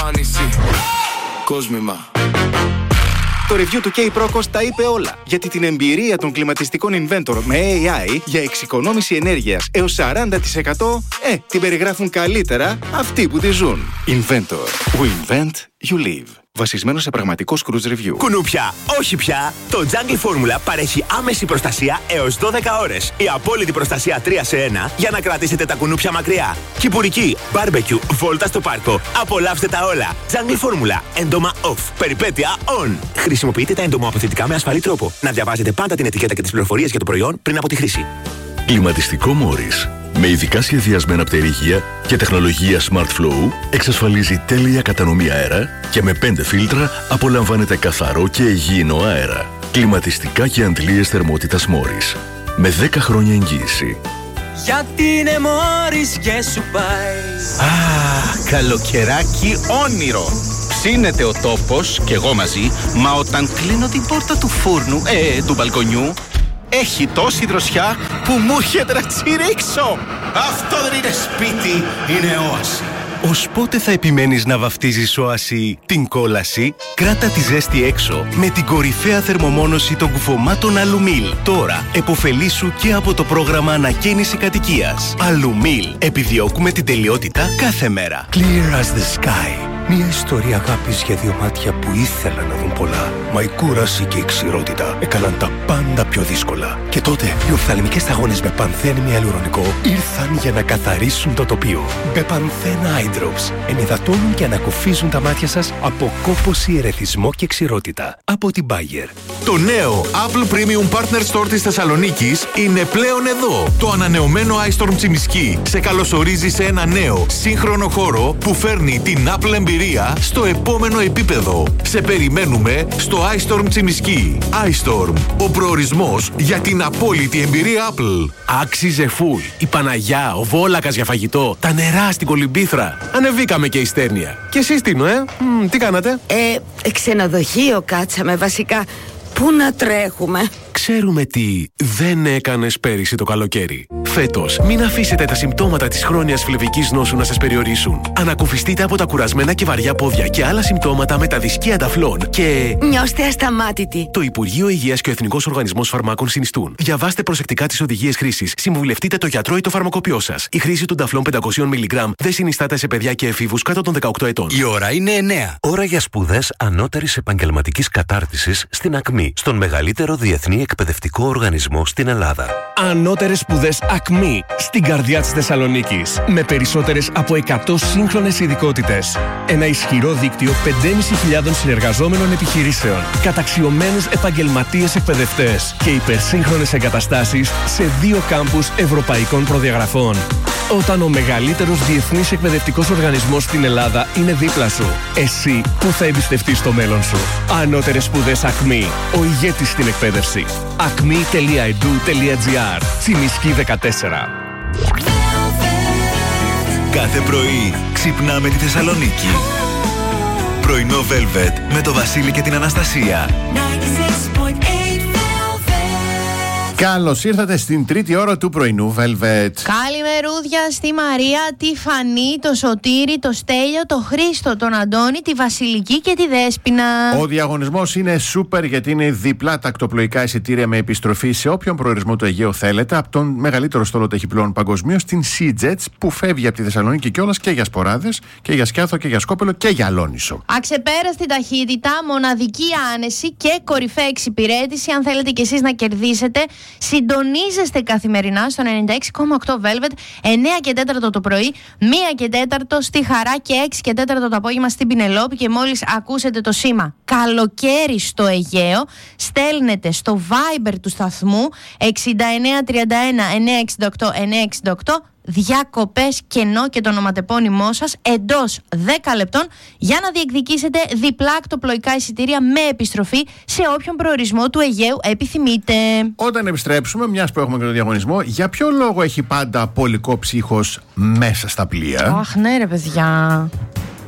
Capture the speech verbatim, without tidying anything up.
εμφάνιση. Κόσμημα. Το review του K-Procos τα είπε όλα. Γιατί την εμπειρία των κλιματιστικών Inventor με έι άι για εξοικονόμηση ενέργειας έως σαράντα τοις εκατό, ε, την περιγράφουν καλύτερα αυτοί που τη ζουν. Inventor. We invent, you live. Βασισμένο σε πραγματικό cruise review. Κουνούπια, όχι πια! Το Jungle Formula παρέχει άμεση προστασία έως δώδεκα ώρες. Η απόλυτη προστασία τρία σε ένα για να κρατήσετε τα κουνούπια μακριά. Κυπουρική, barbecue, βόλτα στο πάρκο. Απολαύστε τα όλα. Jungle Formula. Έντομα off. Περιπέτεια on. Χρησιμοποιείτε τα εντομοαποθετικά με ασφαλή τρόπο. Να διαβάζετε πάντα την ετικέτα και τις πληροφορίες για το προϊόν πριν από τη χρήση. Κλιματιστικό Morris. Με ειδικά σχεδιασμένα πτερίγια και τεχνολογία Smart Flow εξασφαλίζει τέλεια κατανομή αέρα και με πέντε φίλτρα απολαμβάνετε καθαρό και υγιεινό αέρα. Κλιματιστικά και αντλίες θερμότητας Morris. Με δέκα χρόνια εγγύηση. Γιατί είναι Morris και σου πάει. Α, καλοκαιράκι όνειρο. Ψήνεται ο τόπος και εγώ μαζί, μα όταν κλείνω την πόρτα του φούρνου, ε, του μπαλκονιού, έχει τόση δροσιά που μου έρχεται να τσιρίξω. Αυτό δεν είναι σπίτι, είναι όαση. Ως πότε θα επιμένεις να βαφτίζεις όαση την κόλαση? Κράτα τη ζέστη έξω με την κορυφαία θερμομόνωση των κουφωμάτων Αλουμίλ. Τώρα εποφελήσου και από το πρόγραμμα ανακαίνιση κατοικίας. Αλουμίλ. Επιδιώκουμε την τελειότητα κάθε μέρα. Clear as the sky. Μια ιστορία αγάπης για δύο μάτια που ήθελαν να δουν πολλά. Μα η κούραση και η ξηρότητα έκαναν τα πάντα πιο δύσκολα. Και τότε οι οφθαλμικές σταγόνες με πανθένη αλουρονικό ήρθαν για να καθαρίσουν το τοπίο. Μπεπανθένα Eye Drops ενυδατώνουν και ανακουφίζουν τα μάτια σας από κόπωση, ερεθισμό και ξηρότητα. Από την Bayer. Το νέο Apple Premium Partner Store της Θεσσαλονίκης είναι πλέον εδώ. Το ανανεωμένο iStorm Τσιμισκή σε καλωσορίζει σε ένα νέο σύγχρονο χώρο που φέρνει την Apple εμπειρία στο επόμενο επίπεδο. Σε περιμένουμε στο iStorm Τσιμισκή. iStorm, ο προορισμός για την απόλυτη εμπειρία Apple. Άξιζε φουλ. Η Παναγιά, ο Βόλακας για φαγητό, τα νερά στην Κολυμπήθρα. Ανεβήκαμε και η Στέρνια. Και εσείς Τίνο, ε? Μ, τι κάνατε? Ε, ξενοδοχείο κάτσαμε βασικά. Πού να τρέχουμε? Ξέρουμε τι δεν έκανες πέρυσι το καλοκαίρι. Φέτος, μην αφήσετε τα συμπτώματα της χρόνιας φλεβικής νόσου να σας περιορίσουν. Ανακουφιστείτε από τα κουρασμένα και βαριά πόδια και άλλα συμπτώματα με τα δισκία ταφλών και... Νιώστε ασταμάτητοι. Το Υπουργείο Υγείας και ο Εθνικός Οργανισμός Φαρμάκων συνιστούν. Διαβάστε προσεκτικά τις οδηγίες χρήσης. Συμβουλευτείτε το γιατρό ή το φαρμακοποιό σας. Η χρήση των ταφλών πεντακόσια μιλιγκράμμ δεν συνιστάται σε παιδιά και εφήβους κάτω των δεκαοκτώ ετών. Η ώρα είναι εννιά. Ώρα για σπουδές ανώτερης επαγγελματικής κατάρτισης στην ΑΚΜΗ, στον μεγαλύτερο διεθνή εκπαιδευτικό οργανισμό στην Ελλάδα. Ανώτερες σπουδές ΑΚΜΗ στην καρδιά της Θεσσαλονίκης. Με περισσότερες από εκατό σύγχρονες ειδικότητες. Ένα ισχυρό δίκτυο πεντέμισι χιλιάδων συνεργαζόμενων επιχειρήσεων. Καταξιωμένους επαγγελματίες εκπαιδευτές. Και υπερσύγχρονες εγκαταστάσεις σε δύο κάμπους ευρωπαϊκών προδιαγραφών. Όταν ο μεγαλύτερος διεθνής εκπαιδευτικός οργανισμός στην Ελλάδα είναι δίπλα σου, εσύ που θα εμπιστευτείς το μέλλον σου. Ανώτερες σπουδές ΑΚΜΗ. Ο ηγέτης στην εκπαίδευση. ακμη τελεία e d u τελεία g r. Τσιμισκή δεκατέσσερα. Κάθε πρωί ξυπνάμε τη Θεσσαλονίκη. Πρωινό Velvet με το Βασίλη και την Αναστασία. Καλώς ήρθατε στην τρίτη ώρα του πρωινού Velvet. Καλημερούδια στη Μαρία, τη Φανή, το Σωτήρη, το Στέλιο, το Χρήστο, τον Αντώνη, τη Βασιλική και τη Δέσποινα. Ο διαγωνισμός είναι σούπερ γιατί είναι διπλά τα ακτοπλοϊκά εισιτήρια με επιστροφή σε όποιον προορισμό του Αιγαίου θέλετε από τον μεγαλύτερο στόλο ταχυπλοών παγκοσμίως, την SeaJets, που φεύγει από τη Θεσσαλονίκη κιόλας και για Σποράδες και για Σκιάθο και για Σκόπελο και για Αλόνισο. Αξεπέραστη ταχύτητα, μοναδική άνεση και κορυφαία εξυπηρέτηση. Αν θέλετε κι εσείς να κερδίσετε, συντονίζεστε καθημερινά στο ενενήντα έξι κόμμα οκτώ Velvet, εννιά και τέσσερα το πρωί, μία και τέσσερα στη Χαρά και έξι και τέσσερα το απόγευμα στην Πινελόπη. Και μόλις ακούσετε το σήμα καλοκαίρι στο Αιγαίο, στέλνετε στο Viber του σταθμού εξήντα εννέα τριάντα ένα εννιακόσια εξήντα οκτώ εννιακόσια εξήντα οκτώ διακοπές, κενό και το ονοματεπώνυμό σας εντός δέκα λεπτών για να διεκδικήσετε διπλά ακτοπλοϊκά εισιτήρια με επιστροφή σε όποιον προορισμό του Αιγαίου επιθυμείτε. Όταν επιστρέψουμε, μιας που έχουμε και τον διαγωνισμό, για ποιο λόγο έχει πάντα πολικό ψύχος μέσα στα πλοία? Αχ, ναι ρε παιδιά.